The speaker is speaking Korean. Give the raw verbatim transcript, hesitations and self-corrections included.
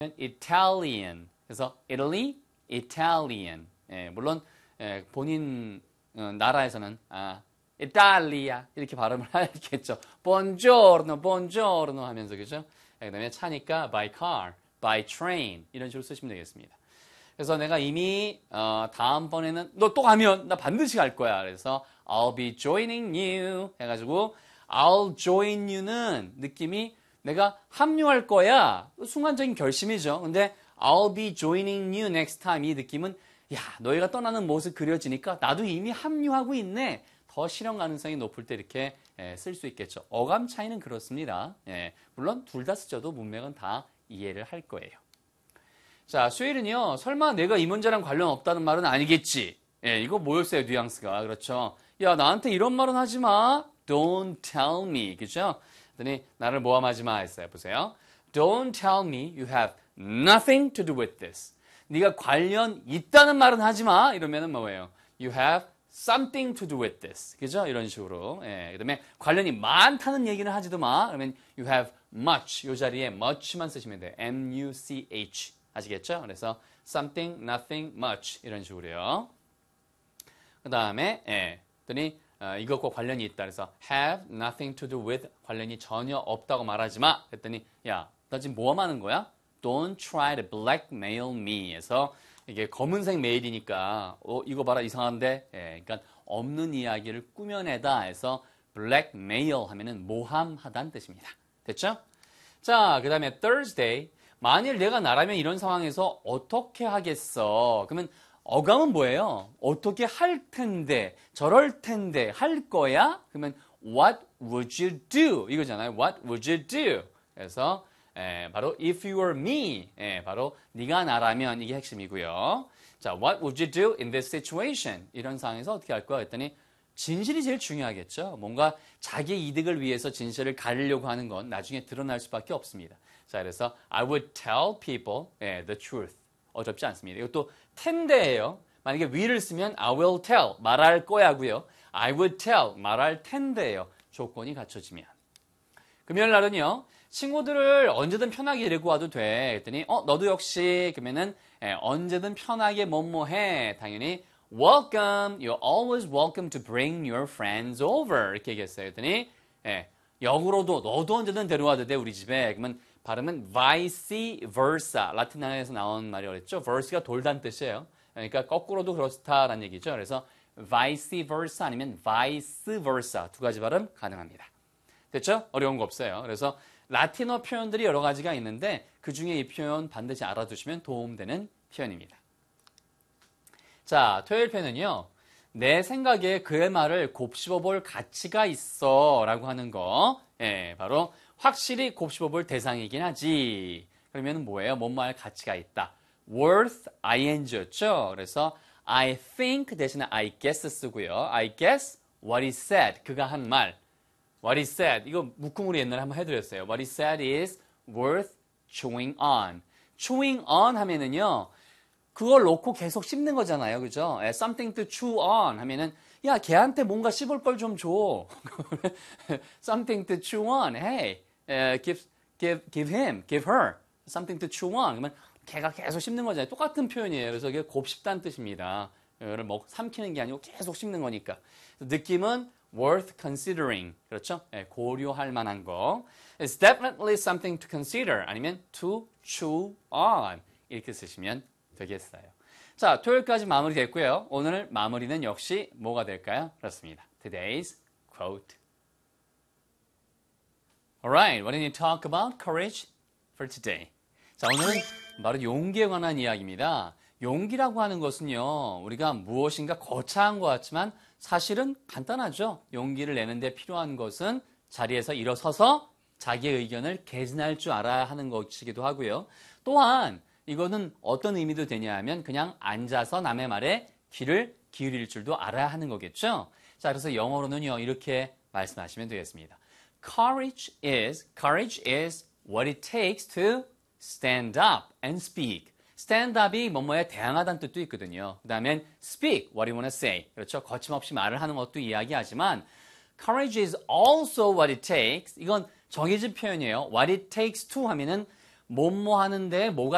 Italian. 그래서 Italy, Italian. 예, 물론 예, 본인 어, 나라에서는 아, 이탈리아 이렇게 발음을 하겠죠. Buongiorno, buongiorno 하면서 그죠? 예, 그다음에 차니까 by car, by train 이런 식으로 쓰시면 되겠습니다. 그래서 내가 이미 어, 다음번에는 너 또 가면 나 반드시 갈 거야. 그래서 I'll be joining you 해가지고 I'll join you는 느낌이 내가 합류할 거야. 순간적인 결심이죠. 근데 I'll be joining you next time 이 느낌은 야 너희가 떠나는 모습 그려지니까 나도 이미 합류하고 있네. 더 실현 가능성이 높을 때 이렇게 예, 쓸 수 있겠죠. 어감 차이는 그렇습니다. 예, 물론 둘 다 쓰셔도 문맥은 다 이해를 할 거예요. 자, 수일은요. 설마 내가 이 문제랑 관련 없다는 말은 아니겠지. 예, 이거 뭐였어요, 뉘앙스가. 그렇죠. 야, 나한테 이런 말은 하지 마. Don't tell me. 그죠? 그랬더니 나를 모함하지 마 했어요. 보세요. Don't tell me you have nothing to do with this. 네가 관련 있다는 말은 하지 마. 이러면은 뭐예요? You have something to do with this. 그죠? 이런 식으로. 예, 그다음에 관련이 많다는 얘기는 하지도 마. 그러면 you have much. 이 자리에 much만 쓰시면 돼요. M U C H. 아시겠죠? 그래서 something, nothing, much 이런 식으로요. 그 다음에 예, 그랬더니 어, 이것과 관련이 있다. 그래서 have nothing to do with 관련이 전혀 없다고 말하지 마. 그랬더니 야, 나 지금 모함하는 거야? Don't try to blackmail me. 해서 이게 검은색 메일이니까 어, 이거 봐라 이상한데. 예, 그러니까 없는 이야기를 꾸며내다 해서 blackmail 하면은 모함하다는 뜻입니다. 됐죠? 자, 그 다음에 Thursday. 만일 내가 나라면 이런 상황에서 어떻게 하겠어? 그러면 어감은 뭐예요? 어떻게 할 텐데, 저럴 텐데, 할 거야? 그러면 what would you do? 이거잖아요. What would you do? 그래서 에, 바로 if you were me, 에, 바로 네가 나라면 이게 핵심이고요. 자, what would you do in this situation? 이런 상황에서 어떻게 할 거야? 했더니 진실이 제일 중요하겠죠. 뭔가 자기 이득을 위해서 진실을 가리려고 하는 건 나중에 드러날 수밖에 없습니다. 자, 그래서 I would tell people 예, the truth. 어렵지 않습니다. 이것도 텐데예요. 만약에 will을 쓰면 I will tell, 말할 거야고요. I would tell, 말할 텐데예요. 조건이 갖춰지면. 금요일 날은요. 친구들을 언제든 편하게 데리고 와도 돼. 그랬더니 어 너도 역시 그러면은 예, 언제든 편하게 뭐뭐해. 당연히 welcome, you're always welcome to bring your friends over. 이렇게 얘기했어요. 그랬더니 예, 역으로도 너도 언제든 데려와도 돼 우리 집에. 그러면 발음은 vice versa. 라틴어에서 나온 말이었죠. verse가 돌다는 뜻이에요. 그러니까 거꾸로도 그렇다라는 얘기죠. 그래서 vice versa 아니면 vice versa 두 가지 발음 가능합니다. 됐죠? 어려운 거 없어요. 그래서 라틴어 표현들이 여러 가지가 있는데 그 중에 이 표현 반드시 알아두시면 도움되는 표현입니다. 자, 토요일 표현은요. 내 생각에 그의 말을 곱씹어볼 가치가 있어 라고 하는 거. 예, 바로 확실히 곱씹어볼 대상이긴 하지. 그러면 뭐예요? 뭐뭐할 가치가 있다. worth ing였죠. 그래서 I think 대신에 I guess 쓰고요. I guess what he said. 그가 한 말. What he said. 이거 묶음으로 옛날에 한번 해드렸어요. What he said is worth chewing on. chewing on 하면은요. 그걸 놓고 계속 씹는 거잖아요. 그죠? something to chew on 하면은 야, 걔한테 뭔가 씹을 걸 좀 줘. something to chew on. Hey, uh, give, give, give him, give her something to chew on. 그러면 걔가 계속 씹는 거잖아요. 똑같은 표현이에요. 그래서 이게 곱씹다는 뜻입니다. 이거를 먹, 삼키는 게 아니고 계속 씹는 거니까. 느낌은 worth considering. 그렇죠? 네, 고려할 만한 거. It's definitely something to consider. 아니면 to chew on. 이렇게 쓰시면 되겠어요. 자, 토요일까지 마무리됐고요. 오늘 마무리는 역시 뭐가 될까요? 그렇습니다. Today's quote. Alright, what did you talk about courage for today? 자, 오늘은 바로 용기에 관한 이야기입니다. 용기라고 하는 것은요, 우리가 무엇인가 거창한 것 같지만 사실은 간단하죠. 용기를 내는데 필요한 것은 자리에서 일어서서 자기의 의견을 개진할 줄 알아야 하는 것이기도 하고요. 또한 이거는 어떤 의미도 되냐 하면 그냥 앉아서 남의 말에 귀를 기울일 줄도 알아야 하는 거겠죠. 자, 그래서 영어로는요, 이렇게 말씀하시면 되겠습니다. Courage is, courage is what it takes to stand up and speak. stand up이 뭐뭐에 대항하다는 뜻도 있거든요. 그 다음엔 speak, what you want to say. 그렇죠. 거침없이 말을 하는 것도 이야기하지만 courage is also what it takes. 이건 정해진 표현이에요. what it takes to 하면은 뭐뭐 하는데 뭐가